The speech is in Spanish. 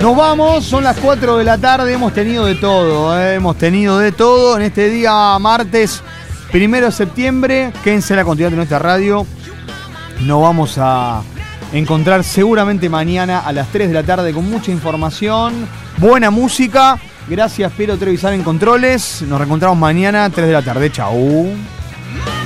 Nos vamos, son las 4 de la tarde, hemos tenido de todo, en este día martes 1 de septiembre. Quédense en la continuidad de nuestra radio. Nos vamos a encontrar seguramente mañana a las 3 de la tarde con mucha información, buena música. Gracias, Piero Trevisan en controles. Nos reencontramos mañana 3 de la tarde. Chau.